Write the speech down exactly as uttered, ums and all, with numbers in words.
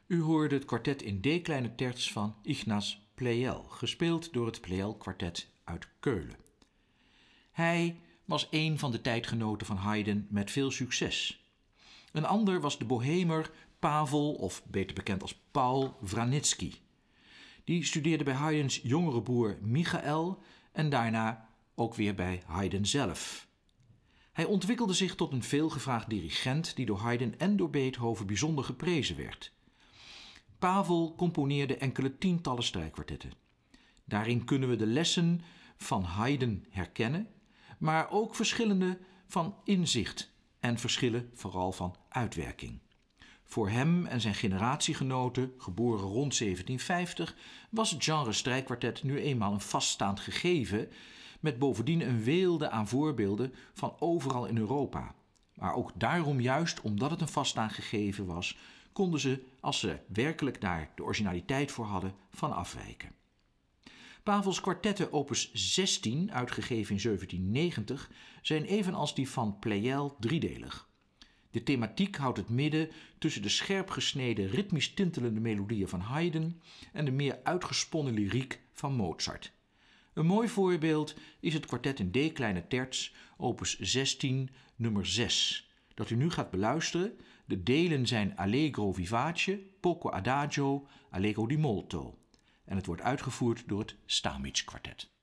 U hoorde het kwartet in D kleine terts van Ignaz Pleyel, gespeeld door het Pleyel-kwartet uit Keulen. Hij was een van de tijdgenoten van Haydn met veel succes. Een ander was de bohemer Pavel, of beter bekend als Paul Vranitzky. Die studeerde bij Haydns jongere broer Michael en daarna ook weer bij Haydn zelf. Hij ontwikkelde zich tot een veelgevraagd dirigent die door Haydn en door Beethoven bijzonder geprezen werd. Pavel componeerde enkele tientallen strijkkwartetten. Daarin kunnen we de lessen van Haydn herkennen, maar ook verschillende van inzicht en verschillen vooral van uitwerking. Voor hem en zijn generatiegenoten, geboren rond zeventien vijftig, was het genre strijkkwartet nu eenmaal een vaststaand gegeven, met bovendien een weelde aan voorbeelden van overal in Europa. Maar ook daarom, juist omdat het een vaststaand gegeven was, konden ze, als ze werkelijk daar de originaliteit voor hadden, van afwijken. Pavels kwartetten opus zestien, uitgegeven in zeventien negentig, zijn evenals die van Pleyel driedelig. De thematiek houdt het midden tussen de scherp gesneden, ritmisch tintelende melodieën van Haydn en de meer uitgesponnen lyriek van Mozart. Een mooi voorbeeld is het kwartet in D kleine terts, opus zestien, nummer zes, dat u nu gaat beluisteren. De delen zijn Allegro vivace, Poco adagio, Allegro di molto. En het wordt uitgevoerd door het Stamitsch kwartet.